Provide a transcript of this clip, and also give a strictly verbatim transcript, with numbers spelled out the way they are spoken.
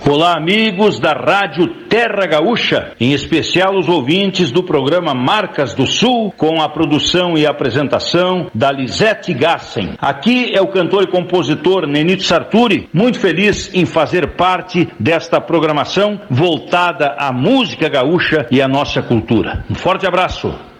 Olá, amigos da Rádio Terra Gaúcha, em especial os ouvintes do programa Marcas do Sul, com a produção e apresentação da Lisete Gassen. Aqui é o cantor e compositor Nenito Sarturi, muito feliz em fazer parte desta programação voltada à música gaúcha e à nossa cultura. Um forte abraço.